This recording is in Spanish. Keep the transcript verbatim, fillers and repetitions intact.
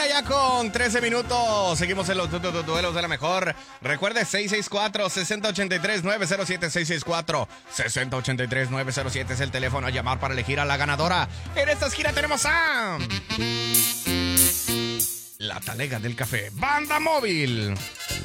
una ya con trece minutos. Seguimos en los du- du- du- duelos de la mejor. Recuerde seis seis cuatro, seis cero ocho tres, nueve cero siete. seis seis cuatro, seis cero ocho tres, nueve cero siete es el teléfono a llamar para elegir a la ganadora. En esta esquina tenemos a... La Talega del Café, Banda Móvil.